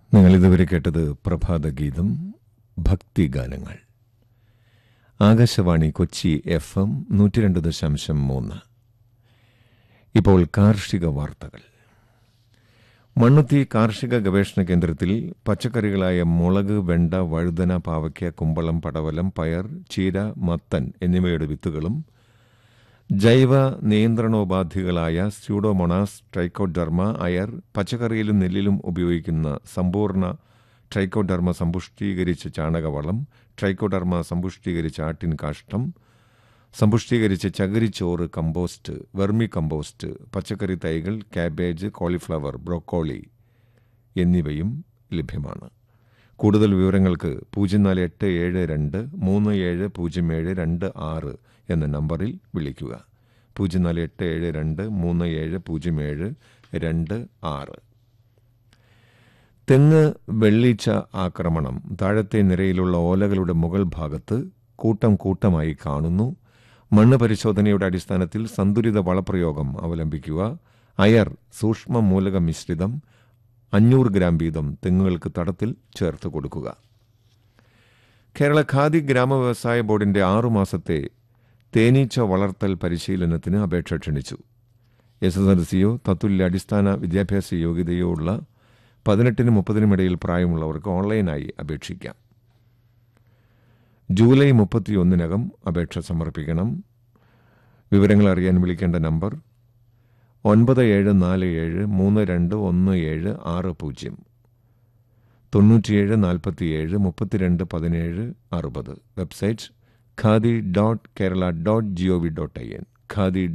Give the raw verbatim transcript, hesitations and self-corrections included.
നിങ്ങളിതുവരെ കേട്ടത് പ്രഭാതഗീതം, ഭക്തിഗാനങ്ങൾ. Akashvani Kochi F M നൂറ്റി രണ്ട് ദശാംശം മൂന്ന്. ഇപ്പോൾ കാർഷിക വാർത്തകൾ. മണ്ണുത്തി കാർഷിക ഗവേഷണ കേന്ദ്രത്തിൽ പച്ചക്കറികളായ മുളക്, വെണ്ട, വഴുതന, പാവയ്ക്ക, കുമ്പളം, പടവലം, പയർ, ചീര, മത്തൻ എന്നിവയുടെ വിത്തുകളും ജൈവ നിയന്ത്രണോപാധികളായ സ്യൂഡോമോണാസ്, ട്രൈക്കോഡെർമ, അയർ, പച്ചക്കറിയിലും നെല്ലിലും ഉപയോഗിക്കുന്ന സമ്പൂർണ്ണ ട്രൈക്കോഡെർമ സമ്പുഷ്ടീകരിച്ച ചാണകവളം, ട്രൈക്കോഡെർമ സമ്പുഷ്ടീകരിച്ച ആട്ടിൻ കാഷ്ടം, സമ്പുഷ്ടീകരിച്ച ചകിരിച്ചോറ് കമ്പോസ്റ്റ്, വെർമി കമ്പോസ്റ്റ്, പച്ചക്കറി തൈകൾ, കാബേജ്, കോളിഫ്ലവർ, ബ്രോക്കോളി എന്നിവയും ലഭ്യമാണ്. കൂടുതൽ വിവരങ്ങൾക്ക് പൂജ്യം നാല് എട്ട് ഏഴ് രണ്ട് മൂന്ന് ഏഴ് പൂജ്യം ഏഴ് രണ്ട് ആറ് എന്ന നമ്പറിൽ വിളിക്കുക. പൂജ്യം നാല് എട്ട് ഏഴ് രണ്ട് മൂന്ന് ഏഴ് പൂജ്യം ഏഴ് രണ്ട് ആറ്. തെങ്ങ് വെള്ളീച്ച ആക്രമണം. താഴത്തെ നിരയിലുള്ള ഓലകളുടെ മുകൾ ഭാഗത്ത് കൂട്ടം കൂട്ടമായി കാണുന്നു. മണ്ണ് പരിശോധനയുടെ അടിസ്ഥാനത്തിൽ സന്തുലിത വളപ്രയോഗം അവലംബിക്കുക. അയർ സൂക്ഷ്മ മൂലക മിശ്രിതം അഞ്ഞൂറ് ഗ്രാം വീതം തെങ്ങുകൾക്ക് തടത്തിൽ ചേർത്ത് കൊടുക്കുക. കേരള ഖാദി ഗ്രാമവ്യവസായ ബോർഡിന്റെ ആറുമാസത്തെ തേനീച്ച വളർത്തൽ പരിശീലനത്തിന് അപേക്ഷ ക്ഷണിച്ചു. എസ് എസ് എൽ സിയോ തത്തുല്യ അടിസ്ഥാന വിദ്യാഭ്യാസ യോഗ്യതയോ ഉള്ള പതിനെട്ടിനും മുപ്പതിനും ഇടയിൽ പ്രായമുള്ളവർക്ക് ഓൺലൈനായി അപേക്ഷിക്കാം. ജൂലൈ മുപ്പത്തിയൊന്നിനകം അപേക്ഷ സമർപ്പിക്കണം. വിവരങ്ങൾ അറിയാൻ വിളിക്കേണ്ട നമ്പർ ഒൻപത് ഏഴ് നാല് ഏഴ് മൂന്ന് രണ്ട് ഒന്ന് ഏഴ് ആറ് പൂജ്യം, തൊണ്ണൂറ്റിയേഴ് നാൽപ്പത്തിയേഴ് മുപ്പത്തിരണ്ട് പതിനേഴ് അറുപത്. Website khadi dot Kerala dot G O V dot I N. Khadi